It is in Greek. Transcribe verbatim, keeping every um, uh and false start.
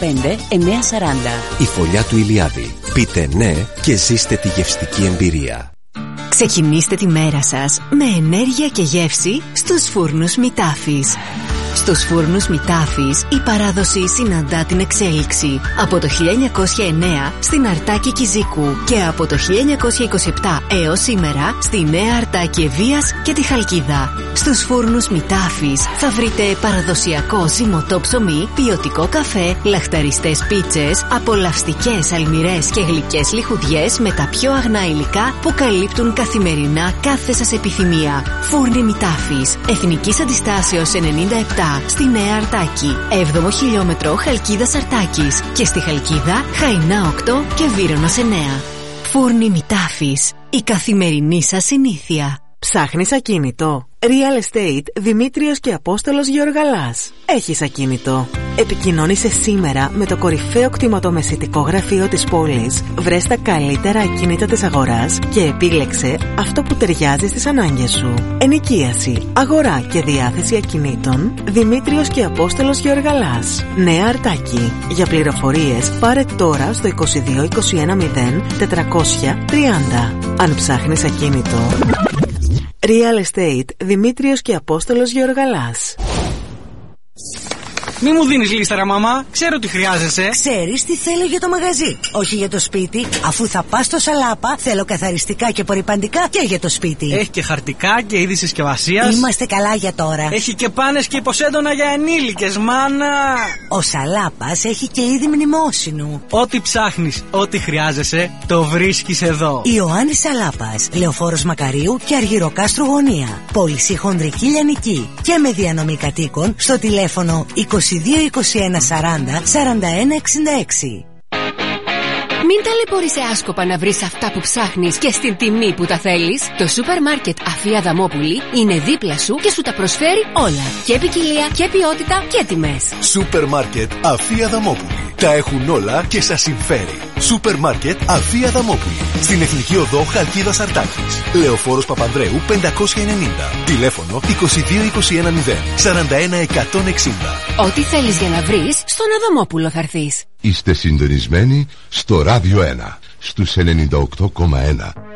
πέντε εννιά σαράντα. Η φωλιά του Ηλιάδη. Πείτε ναι και ζήστε τη γευστική εμπειρία. Ξεκινήστε τη μέρα σας με ενέργεια και γεύση στους φούρνους Μητάφης. Στους φούρνους Μητάφης η παράδοση συναντά την εξέλιξη. Από το χίλια εννιακόσια εννέα στην Αρτάκη Κιζίκου και από το χίλια εννιακόσια είκοσι επτά έως σήμερα στη Νέα Αρτάκη Ευβοίας και τη Χαλκίδα. Στους φούρνους Μητάφης θα βρείτε παραδοσιακό ζυμωτό ψωμί, ποιοτικό καφέ, λαχταριστές πίτσες, απολαυστικές αλμυρές και γλυκές λιχουδιές με τα πιο αγνά υλικά που καλύπτουν καθημερινά κάθε σας επιθυμία. Φούρνοι Μητάφης, Εθνικής Αντιστάσεως ενενήντα επτά στη Νέα Αρτάκη, έβδομο χιλιόμετρο Χαλκίδας Αρτάκης και στη Χαλκίδα Χαϊνά οκτώ και Βύρωνας εννέα. Φούρνοι Μητάφης, η καθημερινή σας συνήθεια. Ψάχνεις ακίνητο? Real Estate Δημήτριος και Απόστολος Γεωργαλάς. Έχεις ακίνητο? Επικοινώνησε σήμερα με το κορυφαίο κτηματομεσητικό γραφείο της πόλης. Βρες τα καλύτερα ακίνητα της αγοράς και επίλεξε αυτό που ταιριάζει στις ανάγκες σου. Ενοικίαση, αγορά και διάθεση ακινήτων. Δημήτριος και Απόστολος Γεωργαλάς. Νέα Αρτάκη. Για πληροφορίες πάρε τώρα στο είκοσι δύο είκοσι ένα μηδέν τετρακόσια τριάντα. Αν ψάχνεις ακίνητο, Real Estate Δημήτριος και Απόστολος Γεωργαλάς. Μη μου δίνεις λίσταρα, μαμά. Ξέρω τι χρειάζεσαι. Ξέρεις τι θέλω για το μαγαζί, όχι για το σπίτι. Αφού θα πας στο Σαλάπα, θέλω καθαριστικά και απορρυπαντικά και για το σπίτι. Έχει και χαρτικά και είδη συσκευασίας. Είμαστε καλά για τώρα. Έχει και πάνες και υποσέντονα για ενήλικες, μάνα. Ο Σαλάπας έχει και είδη μνημόσυνου. Ό,τι ψάχνεις, ό,τι χρειάζεσαι, το βρίσκεις εδώ. Ιωάννης Σαλάπας, Λεωφόρος Μακαρίου και Αργυροκάστρου Γωνία. Πώληση χονδρική λιανική και με διανομή κατοίκων στο τηλέφωνο είκοσι δύο είκοσι ένα σαράντα σαράντα ένα εξήντα έξι. Μην ταλαιπωρείσαι άσκοπα να βρεις αυτά που ψάχνεις και στην τιμή που τα θέλεις. Το σούπερ μάρκετ Αφία Αδαμόπουλη είναι δίπλα σου και σου τα προσφέρει όλα. Και ποικιλία και ποιότητα και τιμές. Σούπερ μάρκετ Αφία Αδαμόπουλη. Τα έχουν όλα και σας συμφέρει. Σούπερ μάρκετ Αφία Αδαμόπουλη. Στην Εθνική Οδό Χαλκίδας Αρτάκης. Λεωφόρος Παπανδρέου πεντακόσια ενενήντα. Τηλέφωνο είκοσι δύο είκοσι ένα μηδέν σαράντα ένα εκατόν εξήντα. Ό,τι θέλεις για να βρεις, στον Αδαμόπουλο θα έρθεις. Είστε συντονισμένοι στο Ράδιο ένα, στους ενενήντα οκτώ κόμμα ένα.